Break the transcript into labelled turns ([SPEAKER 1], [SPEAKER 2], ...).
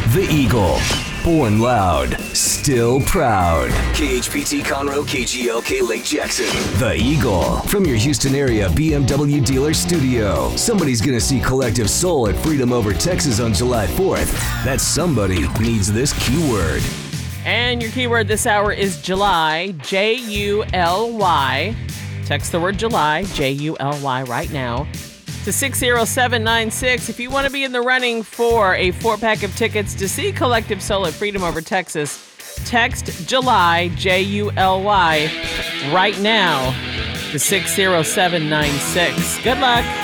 [SPEAKER 1] The Eagle. Born loud, still proud. KHPT Conroe, KGLK Lake Jackson. The Eagle. From your Houston area BMW dealer studio. Somebody's gonna see Collective Soul at Freedom Over Texas on July 4th. That somebody needs this keyword.
[SPEAKER 2] And your keyword this hour is July, J-U-L-Y. Text the word July, J-U-L-Y right now to 60796 if you want to be in the running for a 4-pack of tickets to see Collective Soul at Freedom Over Texas. Text July, J-U-L-Y right now to 60796. Good luck.